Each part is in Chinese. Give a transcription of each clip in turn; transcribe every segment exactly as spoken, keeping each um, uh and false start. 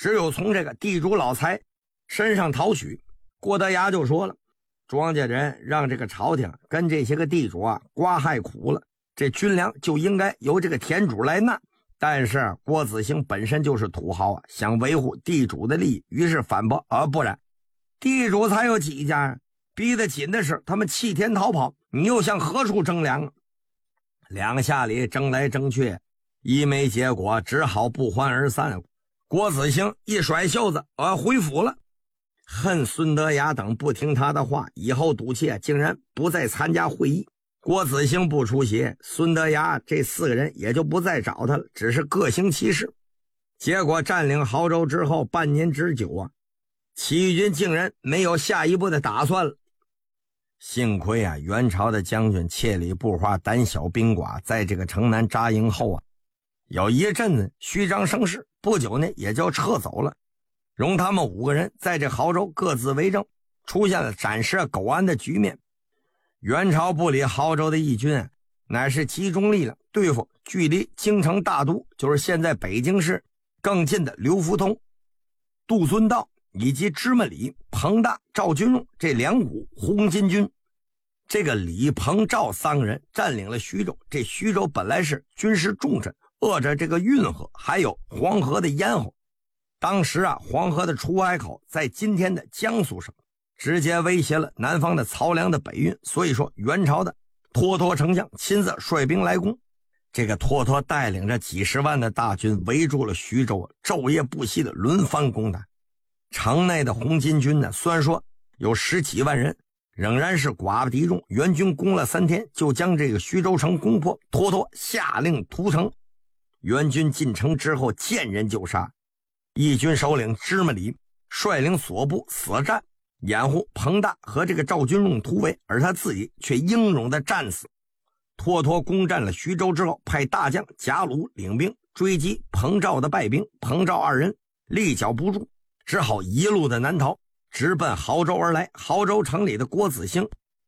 只有从这个地主老财身上讨取。郭德牙就说了，庄稼人让这个朝廷跟这些个地主啊刮害苦了，这军粮就应该由这个田主来纳。但是郭子兴本身就是土豪啊，想维护地主的利益，于是反驳，而不然地主才有几家啊，逼得紧的是他们弃田逃跑，你又向何处征粮啊？两下里争来争去，一没结果，只好不欢而散。郭子兴一甩袖子，呃，回府了。恨孙德雅等不听他的话，以后赌气竟然不再参加会议。郭子兴不出席，孙德雅这四个人也就不再找他了，只是各行其事。结果占领亳州之后半年之久啊，起义军竟然没有下一步的打算了。幸亏啊，元朝的将军切里不花，胆小兵寡，在这个城南扎营后啊，有一阵子虚张声势，不久呢也就撤走了，容他们五个人在这亳州各自为政，出现了斩蛇狗安的局面。元朝不理亳州的义军，乃是集中力量对付距离京城大都，就是现在北京市更近的刘福通、杜孙道以及芝麻李、彭大、赵君荣这两股红巾军。这个李、彭、赵三个人占领了徐州，这徐州本来是军事重镇，扼着这个运河还有黄河的咽喉。当时啊，黄河的出海口在今天的江苏省，直接威胁了南方的漕粮的北运。所以说元朝的托托丞相亲自率兵来攻，这个托托带领着几十万的大军围住了徐州，昼夜不息的轮番攻打。城内的红巾军呢，虽然说有十几万人，仍然是寡不敌众。元军攻了三天，就将这个徐州城攻破。托托下令屠城。元军进城之后，见人就杀。义军首领芝麻李率领所部死战，掩护彭大和这个赵君荣突围，而他自己却英勇的战死。托托攻占了徐州之后，派大将贾鲁领兵追击彭赵的败兵，彭赵二人力脚不住，只好一路的南逃，直奔亳州而来。亳州城里的郭子兴，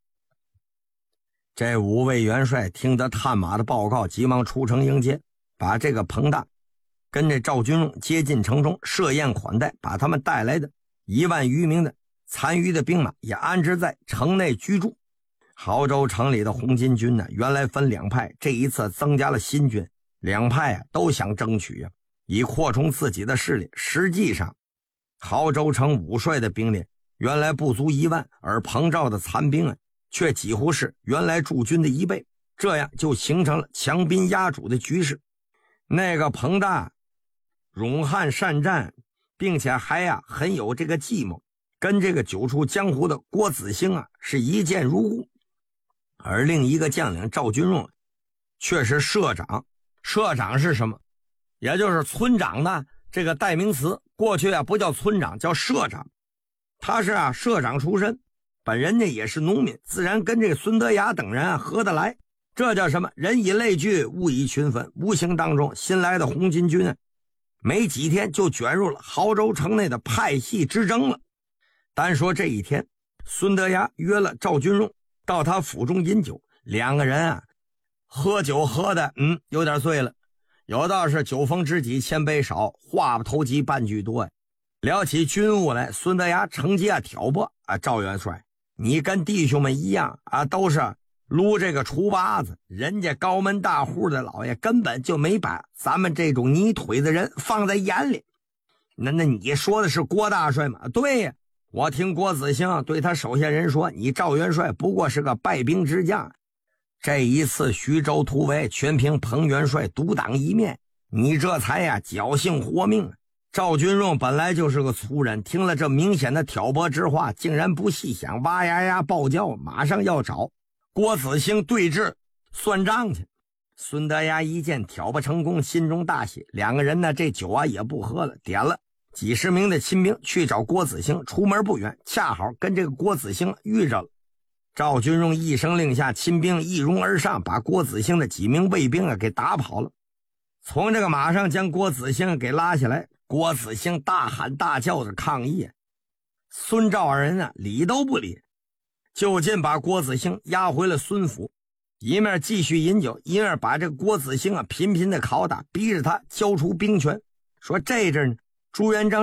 这五位元帅听得探马的报告，急忙出城迎接，把这个彭大跟着赵君荣接进城中，设宴款待，把他们带来的一万余名的残余的兵马也安置在城内居住。亳州城里的红巾军呢，原来分两派，这一次增加了新军，两派啊都想争取啊，以扩充自己的势力。实际上亳州城武帅的兵力原来不足一万，而彭赵的残兵啊却几乎是原来驻军的一倍，这样就形成了强兵压主的局势。那个彭大勇悍善战，并且还呀、啊、很有这个计谋，跟这个久出江湖的郭子兴啊是一见如故。而另一个将领赵君荣却是社长。社长是什么？也就是村长的这个代名词，过去啊不叫村长，叫社长。他是啊社长出身，本人呢也是农民，自然跟这个孙德雅等人啊合得来。这叫什么？人以类聚，物以群分。无形当中，新来的红巾军啊没几天就卷入了亳州城内的派系之争了。单说这一天，孙德雅约了赵君荣到他府中饮酒，两个人啊喝酒喝的嗯有点醉了，有道是酒逢知己千杯少，话不投机半句多呀。聊起军务来，孙德雅乘机啊挑拨啊，赵元帅，你跟弟兄们一样啊，都是撸这个厨把子，人家高门大户的老爷根本就没把咱们这种泥腿的人放在眼里。那那你说的是郭大帅吗？对呀，我听郭子兴对他手下人说，你赵元帅不过是个败兵之将，这一次徐州突围全凭彭元帅独当一面，你这才呀侥幸活命。赵君荣本来就是个粗人，听了这明显的挑拨之话，竟然不细想，哇呀呀暴叫，马上要找郭子兴对峙算账去。孙德雅一见挑拨成功，心中大喜，两个人呢这酒啊也不喝了，点了几十名的亲兵去找郭子兴。出门不远，恰好跟这个郭子兴遇着了。赵君荣一声令下，亲兵一拥而上，把郭子兴的几名卫兵啊给打跑了。从这个马上将郭子兴给拉下来，郭子兴大喊大叫的抗议，孙赵二人啊理都不理，就近把郭子兴押回了孙府，一面继续饮酒，一面把这个郭子兴啊频频的拷打，逼着他交出兵权。说这阵朱元璋